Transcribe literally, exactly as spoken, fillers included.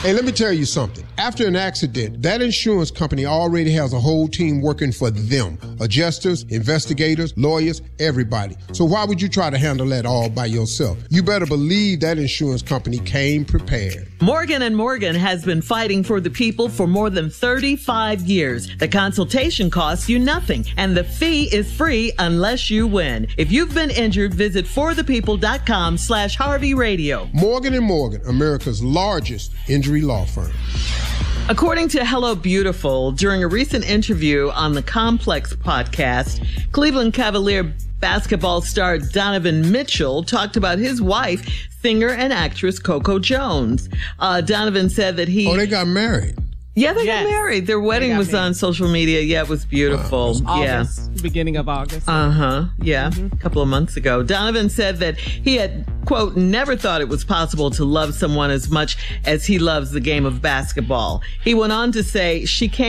Hey, let me tell you something. After an accident, that insurance company already has a whole team working for them. Adjusters, investigators, lawyers, everybody. So why would you try to handle that all by yourself? You better believe that insurance company came prepared. Morgan and Morgan has been fighting for the people for more than thirty-five years. The consultation costs you nothing, and the fee is free unless you win. If you've been injured, visit forthepeople.com slash Harvey Radio. Morgan and Morgan, America's largest injury law firm. According to Hello Beautiful, during a recent interview on the Complex podcast, Cleveland Cavalier basketball star Donovan Mitchell talked about his wife, singer and actress Coco Jones. Uh, Donovan said that he... Oh, they got married. Yeah, they yes. got married. Their wedding was married. on social media. Yeah, it was beautiful. Wow. August, yeah. beginning of August. Uh-huh. Yeah, Mm-hmm. a couple of months ago. Donovan said that he had, quote, never thought it was possible to love someone as much as he loves the game of basketball. He went on to say she came